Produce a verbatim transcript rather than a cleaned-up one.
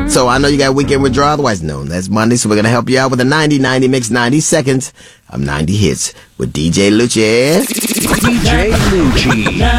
So I know you got Weekend Withdrawal, otherwise known as Monday, so we're going to help you out with a ninety ninety mix, ninety seconds of ninety hits with D J Lucci. D J Lucci.